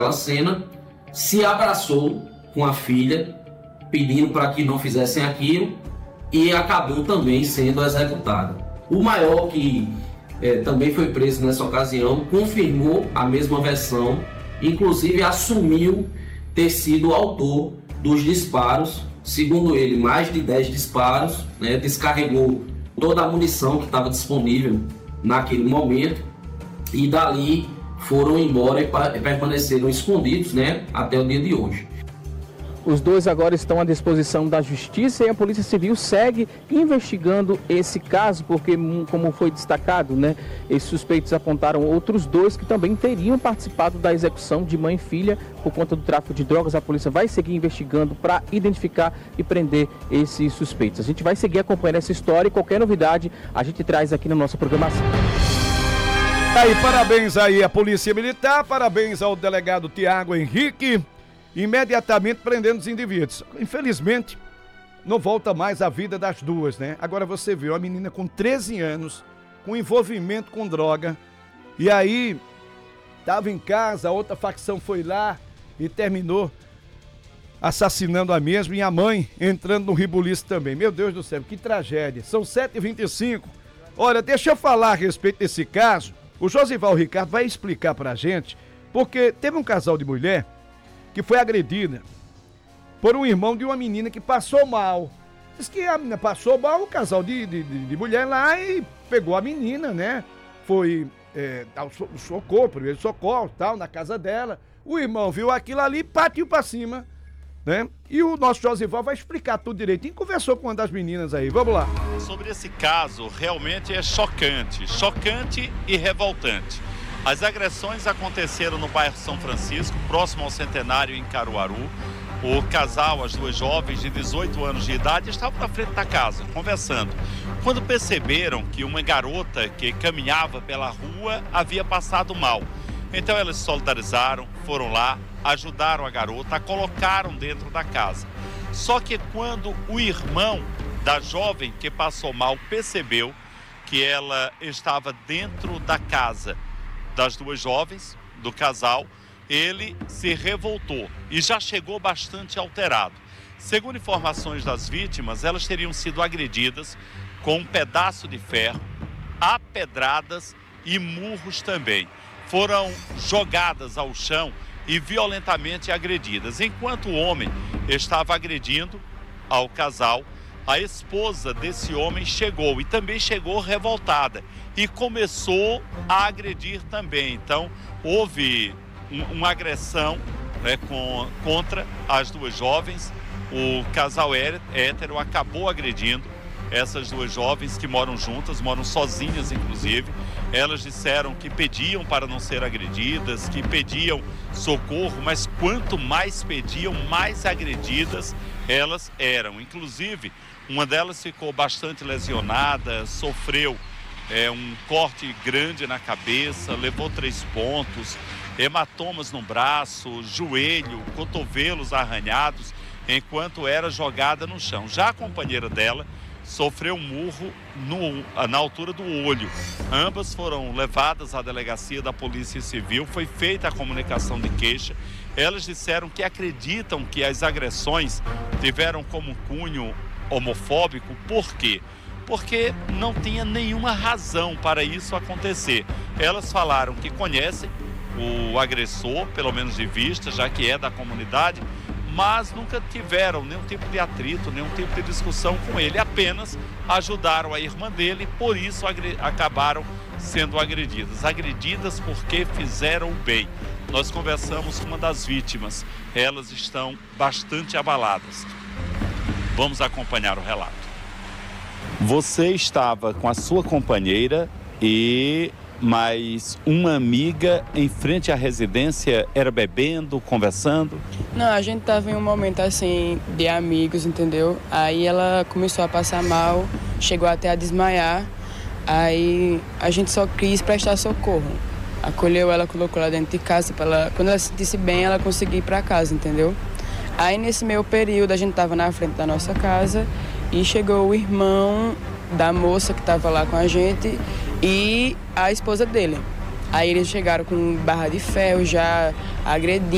aquela cena, se abraçou com a filha, pedindo para que não fizessem aquilo, e acabou também sendo executada. O maior, que também foi preso nessa ocasião, confirmou a mesma versão, inclusive assumiu ter sido o autor dos disparos. Segundo ele, mais de 10 disparos, descarregou toda a munição que estava disponível naquele momento, e dali foram embora e permaneceram escondidos, até o dia de hoje. Os dois agora estão à disposição da Justiça e a Polícia Civil segue investigando esse caso, porque, como foi destacado, esses suspeitos apontaram outros dois que também teriam participado da execução de mãe e filha por conta do tráfico de drogas. A polícia vai seguir investigando para identificar e prender esses suspeitos. A gente vai seguir acompanhando essa história e qualquer novidade a gente traz aqui na nossa programação. Aí, parabéns aí à Polícia Militar, parabéns ao delegado Tiago Henrique, imediatamente prendendo os indivíduos. Infelizmente, não volta mais a vida das duas, Agora você vê uma menina com 13 anos, com envolvimento com droga, e aí estava em casa, a outra facção foi lá e terminou assassinando a mesma, e a mãe entrando no ribuliço também. Meu Deus do céu, que tragédia. São 7h25. Olha, deixa eu falar a respeito desse caso. O Josival Ricardo vai explicar pra gente, porque teve um casal de mulher que foi agredida por um irmão de uma menina que passou mal. Diz que a menina passou mal, o casal de mulher lá, e pegou a menina, Foi dar o socorro, primeiro socorro, tal, na casa dela. O irmão viu aquilo ali e partiu pra cima, E o nosso Josival vai explicar tudo direitinho. Conversou com uma das meninas aí, vamos lá. Sobre esse caso, realmente é chocante e revoltante. As agressões aconteceram no bairro São Francisco, próximo ao Centenário, em Caruaru. O casal, as duas jovens de 18 anos de idade, estavam na frente da casa, conversando, quando perceberam que uma garota que caminhava pela rua havia passado mal. Então elas se solidarizaram, foram lá, ajudaram a garota, a colocaram dentro da casa. Só que quando o irmão da jovem que passou mal percebeu que ela estava dentro da casa das duas jovens, do casal, ele se revoltou e já chegou bastante alterado. Segundo informações das vítimas, elas teriam sido agredidas com um pedaço de ferro, apedradas e murros também. Foram jogadas ao chão e violentamente agredidas. Enquanto o homem estava agredindo ao casal, a esposa desse homem chegou e também chegou revoltada e começou a agredir também. Então, houve uma agressão contra as duas jovens. O casal hétero acabou agredindo essas duas jovens que moram juntas, moram sozinhas inclusive. Elas disseram que pediam para não ser agredidas, que pediam socorro, mas quanto mais pediam, mais agredidas elas eram. Inclusive, uma delas ficou bastante lesionada, sofreu um corte grande na cabeça, levou 3 pontos, hematomas no braço, joelho, cotovelos arranhados, enquanto era jogada no chão. Já a companheira dela sofreu um murro na altura do olho. Ambas foram levadas à delegacia da Polícia Civil, foi feita a comunicação de queixa. Elas disseram que acreditam que as agressões tiveram como cunho homofóbico. Por quê? Porque não tinha nenhuma razão para isso acontecer. Elas falaram que conhecem o agressor, pelo menos de vista, já que é da comunidade, mas nunca tiveram nenhum tipo de atrito, nenhum tipo de discussão com ele, apenas ajudaram a irmã dele, por isso acabaram sendo agredidas porque fizeram o bem. Nós conversamos com uma das vítimas, elas estão bastante abaladas. Vamos acompanhar o relato. Você estava com a sua companheira e mais uma amiga em frente à residência, era bebendo, conversando? Não, a gente tava em um momento assim de amigos, entendeu? Aí ela começou a passar mal, chegou até a desmaiar, aí a gente só quis prestar socorro. Acolheu ela, colocou ela dentro de casa, quando ela se sentisse bem, ela conseguia ir para casa, entendeu? Aí nesse meio período a gente tava na frente da nossa casa e chegou o irmão da moça que tava lá com a gente e a esposa dele. Aí eles chegaram com barra de ferro, já agredindo.